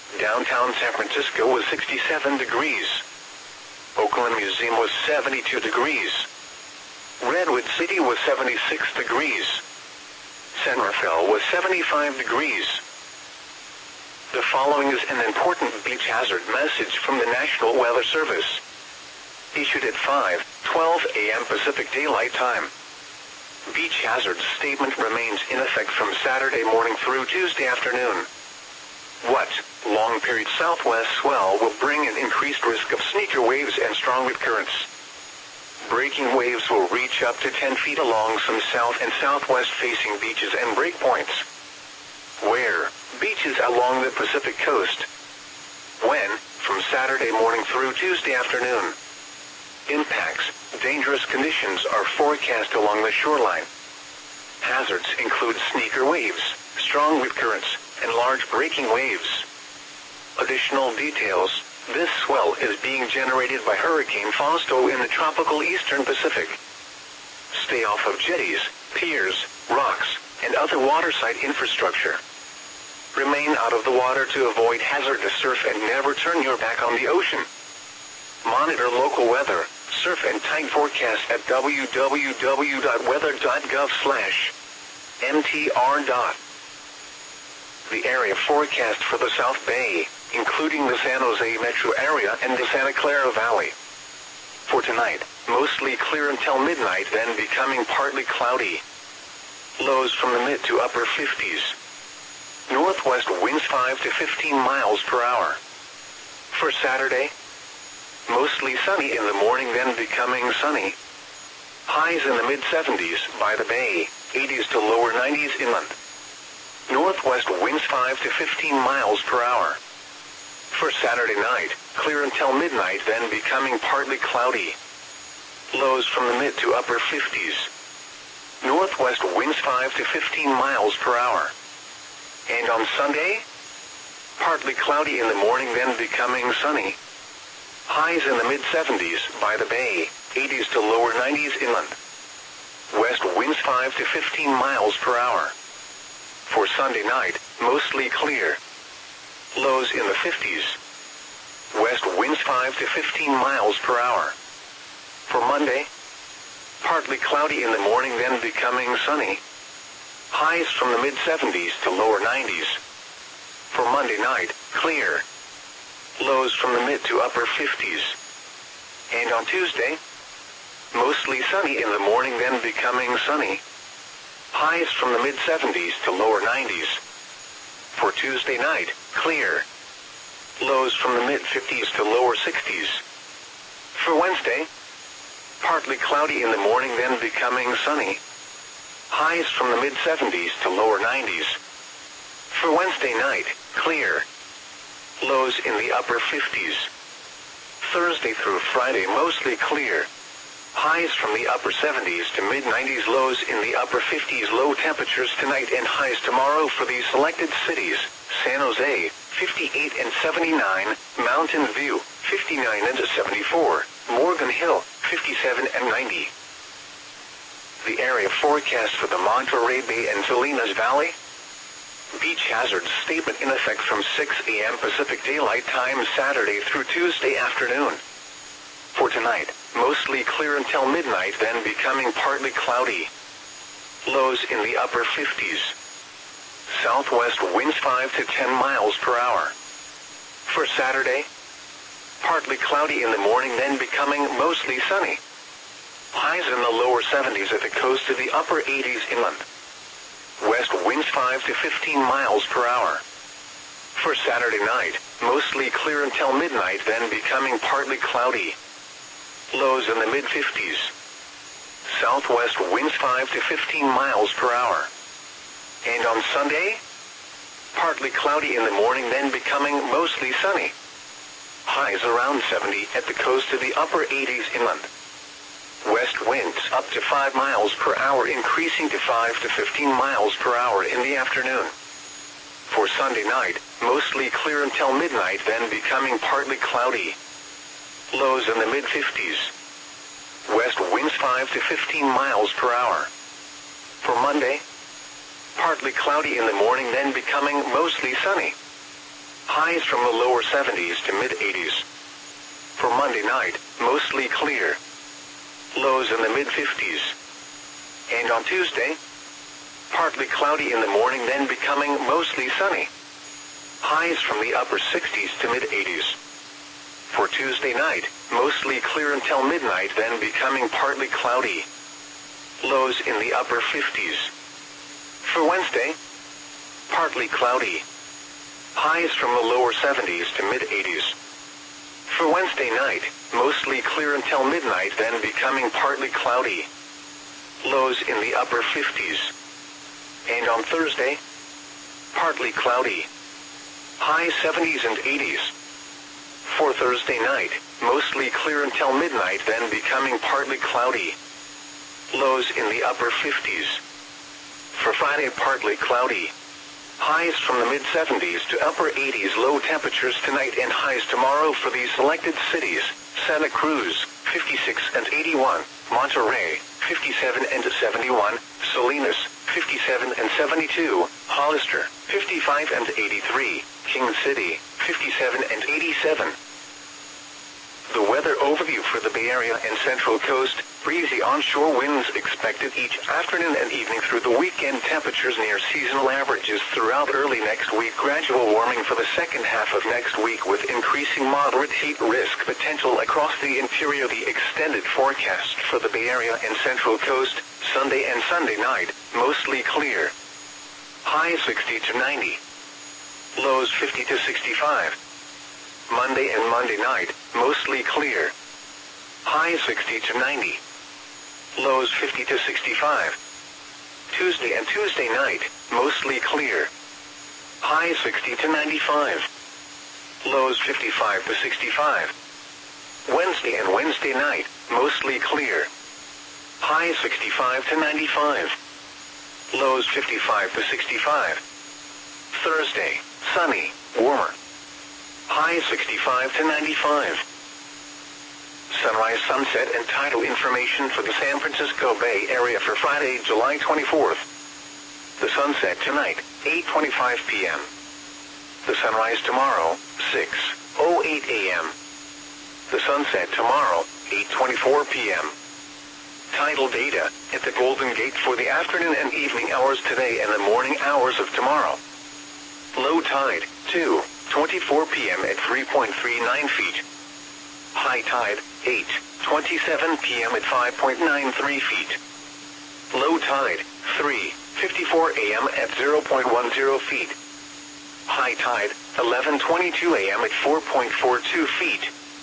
Downtown San Francisco was 67 degrees. Oakland Museum was 72 degrees. Redwood City was 76 degrees. San Rafael was 75 degrees. The following is an important beach hazard message from the National Weather Service. Issued at 5:12 a.m. Pacific Daylight Time. Beach hazard statement remains in effect from Saturday morning through Tuesday afternoon. What? Long period southwest swell will bring an increased risk of sneaker waves and strong wind currents. Breaking waves will reach up to 10 feet along some south and southwest facing beaches and breakpoints. Where? Beaches along the Pacific coast. When? From Saturday morning through Tuesday afternoon. Impacts. Dangerous conditions are forecast along the shoreline. Hazards include sneaker waves, strong wind currents, and large breaking waves. Additional details. This swell is being generated by Hurricane Fausto in the tropical eastern Pacific. Stay off of jetties, piers, rocks, and other waterside infrastructure. Remain out of the water to avoid hazardous surf and never turn your back on the ocean. Monitor local weather, surf and tide forecast at www.weather.gov/mtr. The area forecast for the South Bay, including the San Jose metro area and the Santa Clara Valley. For tonight, mostly clear until midnight, then becoming partly cloudy. Lows from the mid to upper 50s. Northwest winds 5 to 15 miles per hour. For Saturday, mostly sunny in the morning, then becoming sunny. Highs in the mid-70s by the bay, 80s to lower 90s inland. Northwest winds 5 to 15 miles per hour. For Saturday night, clear until midnight, then becoming partly cloudy. Lows from the mid to upper 50s. Northwest winds 5 to 15 miles per hour. And on Sunday, partly cloudy in the morning, then becoming sunny. Highs in the mid-70s by the bay, 80s to lower 90s inland. West winds 5 to 15 miles per hour. For Sunday night, mostly clear. Lows in the 50s. West winds 5 to 15 miles per hour. For Monday, partly cloudy in the morning, then becoming sunny. Highs from the mid-70s to lower 90s. For Monday night, clear. Lows from the mid to upper 50s. And on Tuesday, mostly sunny in the morning, then becoming sunny. Highs from the mid-70s to lower 90s. For Tuesday night, clear. Lows from the mid-50s to lower 60s. For Wednesday, partly cloudy in the morning, then becoming sunny. Highs from the mid-70s to lower 90s. For Wednesday night, clear. Lows in the upper 50s. Thursday through Friday, mostly clear. Highs from the upper 70s to mid-90s, lows in the upper 50s. Low temperatures tonight and highs tomorrow for these selected cities: San Jose, 58 and 79, Mountain View, 59 and 74, Morgan Hill, 57 and 90. The area forecast for the Monterey Bay and Salinas Valley. Beach hazard statement in effect from 6 a.m. Pacific Daylight Time Saturday through Tuesday afternoon. For tonight, mostly clear until midnight, then becoming partly cloudy. Lows in the upper 50s. Southwest winds 5 to 10 miles per hour. For Saturday, partly cloudy in the morning, then becoming mostly sunny. Highs in the lower 70s at the coast to the upper 80s inland. West winds 5 to 15 miles per hour. For Saturday night, mostly clear until midnight, then becoming partly cloudy. Lows in the mid-50s. Southwest winds 5 to 15 miles per hour. And on Sunday, partly cloudy in the morning, then becoming mostly sunny. Highs around 70 at the coast to the upper 80s inland. West winds up to 5 miles per hour, increasing to 5 to 15 miles per hour in the afternoon. For Sunday night, mostly clear until midnight, then becoming partly cloudy. Lows in the mid-50s. West winds 5 to 15 miles per hour. For Monday, partly cloudy in the morning, then becoming mostly sunny. Highs from the lower 70s to mid-80s. For Monday night, mostly clear. Lows in the mid-50s. And on Tuesday, partly cloudy in the morning, then becoming mostly sunny. Highs from the upper 60s to mid-80s. For Tuesday night, mostly clear until midnight, then becoming partly cloudy. Lows in the upper 50s. For Wednesday, partly cloudy. Highs from the lower 70s to mid-80s. For Wednesday night, mostly clear until midnight, then becoming partly cloudy. Lows in the upper 50s. And on Thursday, partly cloudy. High 70s and 80s. For Thursday night, mostly clear until midnight, then becoming partly cloudy. Lows in the upper 50s. For Friday, partly cloudy. Highs from the mid-70s to upper 80s. Low temperatures tonight and highs tomorrow for these selected cities: Santa Cruz, 56 and 81, Monterey, 57 and 71, Salinas, 57 and 72, Hollister, 55 and 83, King City, 57 and 87. The weather overview for the Bay Area and Central Coast: breezy onshore winds expected each afternoon and evening through the weekend. Temperatures near seasonal averages throughout early next week. Gradual warming for the second half of next week with increasing moderate heat risk potential across the interior. The extended forecast for the Bay Area and Central Coast: Sunday and Sunday night, mostly clear. High 60 to 90. Lows 50 to 65. Monday and Monday night, mostly clear. High 60 to 90. Lows 50 to 65. Tuesday and Tuesday night, mostly clear. High 60 to 95. Lows 55 to 65. Wednesday and Wednesday night, mostly clear. High 65 to 95. Lows 55 to 65. Thursday, sunny, warmer. High 65 to 95. Sunrise, sunset, and tidal information for the San Francisco Bay Area for Friday, July 24th. The sunset tonight, 8:25 p.m. The sunrise tomorrow, 6:08 a.m. The sunset tomorrow, 8:24 p.m. Tidal data at the Golden Gate for the afternoon and evening hours today and the morning hours of tomorrow. Low tide, 2:24 p.m. at 3.39 feet. High tide, 8:27 p.m. at 5.93 feet. Low tide, 3:54 a.m. at 0.10 feet. High tide, 11:22 a.m. at 4.42 feet.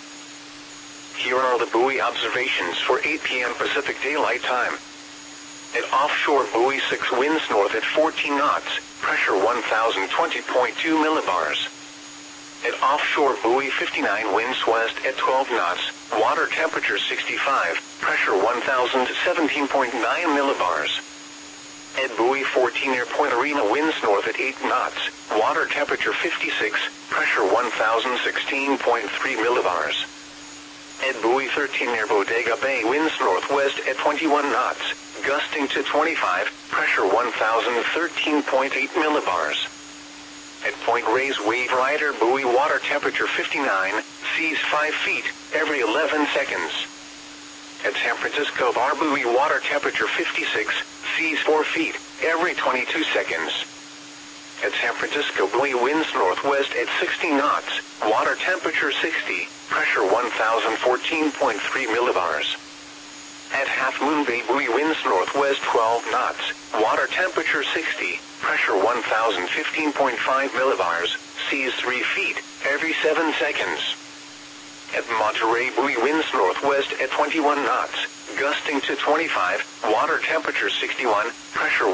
Here are the buoy observations for 8 p.m. Pacific Daylight Time. At offshore buoy 6, winds north at 14 knots, pressure 1020.2 millibars. At offshore buoy 59, winds west at 12 knots, water temperature 65, pressure 1017.9 millibars. At buoy 14 near Point Arena, winds north at 8 knots, water temperature 56, pressure 1016.3 millibars. At buoy 13 near Bodega Bay, winds northwest at 21 knots, gusting to 25, pressure 1013.8 millibars. At Point Reyes Wave Rider buoy, water temperature 59, seas 5 feet, every 11 seconds. At San Francisco Bar buoy, water temperature 56, seas 4 feet, every 22 seconds. At San Francisco buoy, winds northwest at 60 knots, water temperature 60, pressure 1014.3 millibars. At Half Moon Bay buoy, winds northwest 12 knots, water temperature 60, pressure 1015.5 millibars, seas 3 feet, every 7 seconds. At Monterey buoy, winds northwest at 21 knots, gusting to 25, water temperature 61, pressure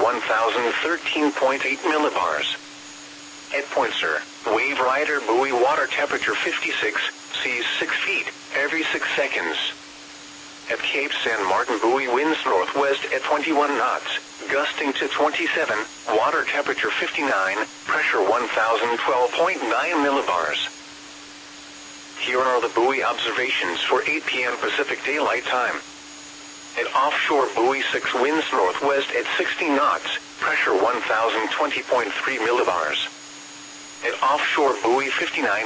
1013.8 millibars. At Point Sur, Wave Rider buoy, water temperature 56, seas 6 feet, every 6 seconds. At Cape San Martin buoy, winds northwest at 21 knots, gusting to 27, water temperature 59, pressure 1012.9 millibars. Here are the buoy observations for 8 p.m. Pacific Daylight Time. At offshore buoy 6, winds northwest at 60 knots, pressure 1020.3 millibars. at offshore buoy 59.